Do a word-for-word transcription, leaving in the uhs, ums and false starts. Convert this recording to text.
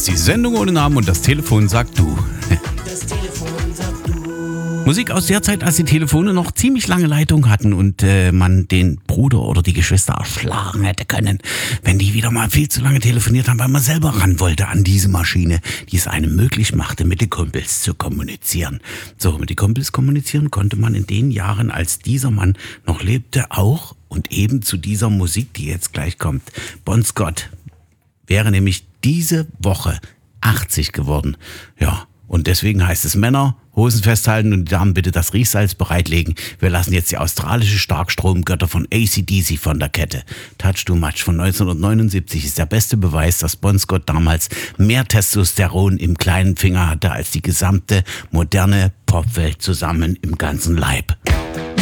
ist die Sendung ohne Namen und das Telefon sagt du. Das Telefon sagt du. Musik aus der Zeit, als die Telefone noch ziemlich lange Leitung hatten und äh, man den Bruder oder die Geschwister erschlagen hätte können, wenn die wieder mal viel zu lange telefoniert haben, weil man selber ran wollte an diese Maschine, die es einem möglich machte, mit den Kumpels zu kommunizieren. So, mit den Kumpels kommunizieren konnte man in den Jahren, als dieser Mann noch lebte, auch und eben zu dieser Musik, die jetzt gleich kommt. Bon Scott wäre nämlich diese Woche achtzig geworden. Ja, und deswegen heißt es Männer, Hosen festhalten und die Damen bitte das Riechsalz bereitlegen. Wir lassen jetzt die australische Starkstromgötter von A C D C von der Kette. Touch Too Much von neunzehnhundertneunundsiebzig ist der beste Beweis, dass Bon Scott damals mehr Testosteron im kleinen Finger hatte als die gesamte moderne Popwelt zusammen im ganzen Leib.